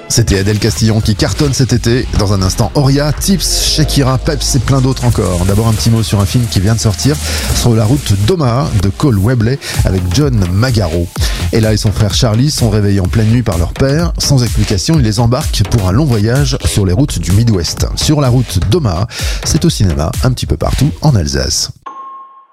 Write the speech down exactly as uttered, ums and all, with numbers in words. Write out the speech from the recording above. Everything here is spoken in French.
C'était Adèle Castillon qui cartonne cet été. Dans un instant, Oria, Tips, Shakira, Peps et plein d'autres encore. D'abord un petit mot sur un film qui vient de sortir, Sur la route d'Omaha de Cole Webley avec John Magaro. Ella et son frère Charlie sont réveillés en pleine nuit par leur père. Sans explication, il les embarque pour un long voyage sur les routes du Midwest. Sur la route d'Omaha, c'est au cinéma un petit peu partout en Alsace.